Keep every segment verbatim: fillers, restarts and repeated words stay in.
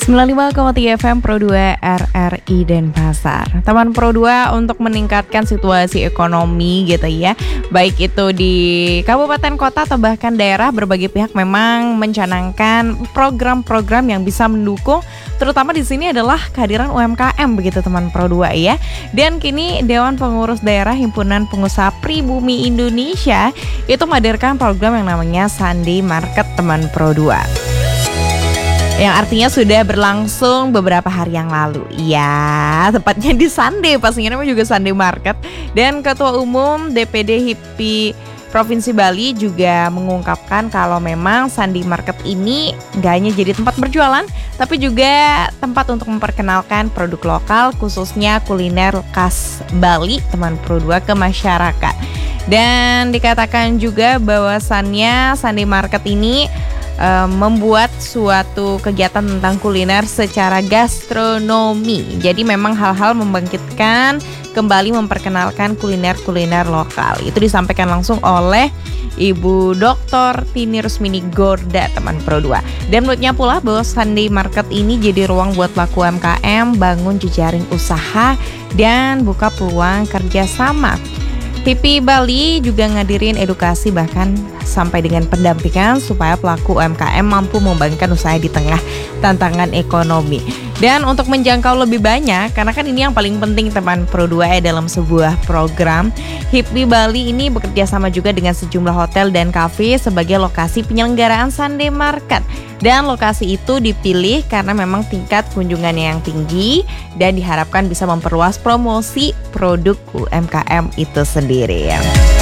sembilan puluh lima koma tiga F M Pro dua R R I Denpasar. Teman Pro dua untuk meningkatkan situasi ekonomi gitu ya, baik itu di kabupaten kota atau bahkan daerah, berbagai pihak memang mencanangkan program-program yang bisa mendukung, terutama di sini adalah kehadiran U M K M begitu teman Pro dua ya. Dan kini Dewan Pengurus Daerah Himpunan Pengusaha Pribumi Indonesia itu menghadirkan program yang namanya Sunday Market teman Pro dua, yang artinya sudah berlangsung beberapa hari yang lalu. Ya, tepatnya di Sunday, pastinya namanya juga Sunday Market. Dan Ketua Umum D P D HIPI Provinsi Bali juga mengungkapkan kalau memang Sunday Market ini gak hanya jadi tempat berjualan, tapi juga tempat untuk memperkenalkan produk lokal, khususnya kuliner khas Bali teman Pro dua ke masyarakat. Dan dikatakan juga bahwasannya Sunday Market ini Uh, membuat suatu kegiatan tentang kuliner secara gastronomi. Jadi memang hal-hal membangkitkan kembali, memperkenalkan kuliner-kuliner lokal. Itu disampaikan langsung oleh Ibu Doktor Tini Rusmini Gorda teman Pro dua. Dan menurutnya pula bahwa Sunday Market ini jadi ruang buat pelaku U M K M bangun jejaring usaha dan buka peluang kerjasama. HIPI Bali juga ngadirin edukasi bahkan sampai dengan pendampingan supaya pelaku U M K M mampu mengembangkan usaha di tengah tantangan ekonomi. Dan untuk menjangkau lebih banyak, karena kan ini yang paling penting teman Pro dua ya dalam sebuah program, HIPI Bali ini bekerja sama juga dengan sejumlah hotel dan kafe sebagai lokasi penyelenggaraan Sunday Market. Dan lokasi itu dipilih karena memang tingkat kunjungannya yang tinggi dan diharapkan bisa memperluas promosi produk U M K M itu sendiri ya.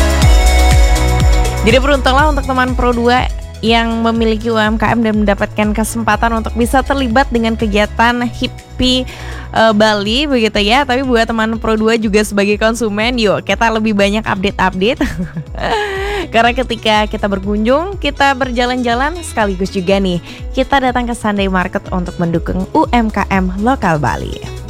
Jadi beruntunglah untuk teman Pro dua yang memiliki U M K M dan mendapatkan kesempatan untuk bisa terlibat dengan kegiatan HIPI uh, Bali begitu ya. Tapi buat teman Pro dua juga sebagai konsumen, yuk kita lebih banyak update-update. Karena ketika kita berkunjung, kita berjalan-jalan, sekaligus juga nih kita datang ke Sunday Market untuk mendukung U M K M lokal Bali.